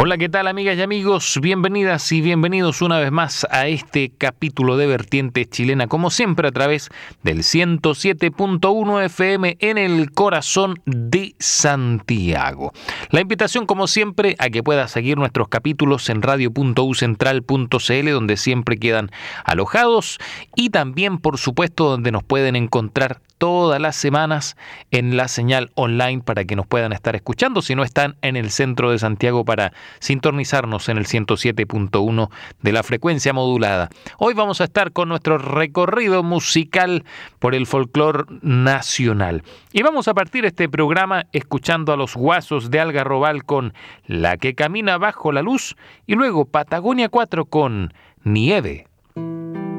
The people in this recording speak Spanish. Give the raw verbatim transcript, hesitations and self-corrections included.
Hola, ¿qué tal amigas y amigos? Bienvenidas y bienvenidos una vez más a este capítulo de Vertiente Chilena, como siempre a través del ciento siete punto uno F M en el corazón de Santiago. La invitación, como siempre, a que puedas seguir nuestros capítulos en radio punto u central punto c l, donde siempre quedan alojados, y también, por supuesto, donde nos pueden encontrar todas las semanas en la señal online para que nos puedan estar escuchando, si no están en el centro de Santiago, para sintonizarnos en el ciento siete punto uno de la frecuencia modulada. Hoy vamos a estar con nuestro recorrido musical por el folclore nacional. Y vamos a partir este programa escuchando a los Guasos de Algarrobal con La que camina bajo la luz, y luego Patagonia cuatro con Nieve.